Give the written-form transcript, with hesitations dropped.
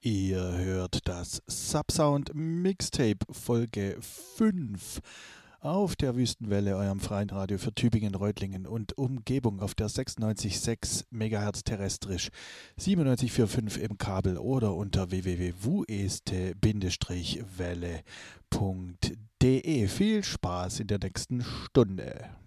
Ihr hört das Subsound Mixtape Folge 5 auf der Wüstenwelle, eurem freien Radio für Tübingen, Reutlingen und Umgebung auf der 96,6 MHz terrestrisch, 97,45 im Kabel oder unter www.wueste-welle.de. Viel Spaß in der nächsten Stunde.